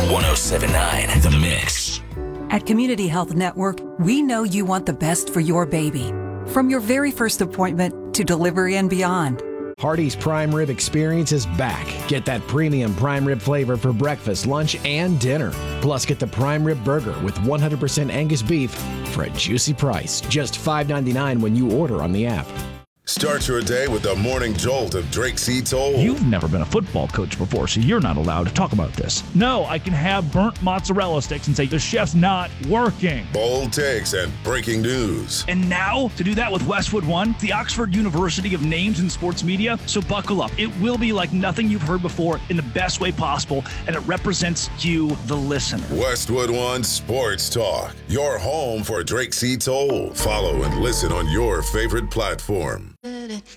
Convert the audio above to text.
107.9 The Mix. At Community Health Network, we know you want the best for your baby. From your very first appointment to delivery and beyond. Hardee's Prime Rib Experience is back. Get that premium prime rib flavor for breakfast, lunch, and dinner. Plus, get the Prime Rib Burger with 100% Angus beef for a juicy price. Just $5.99 when you order on the app. Start your day with the morning jolt of Drake C. Toll. You've never been a football coach before, so you're not allowed to talk about this. No, I can have burnt mozzarella sticks and say the chef's not working. Bold takes and breaking news. And now, to do that with Westwood One, the Oxford University of Names in Sports Media. So buckle up. It will be like nothing you've heard before in the best way possible, and it represents you, the listener. Westwood One Sports Talk, your home for Drake C. Toll. Follow and listen on your favorite platform.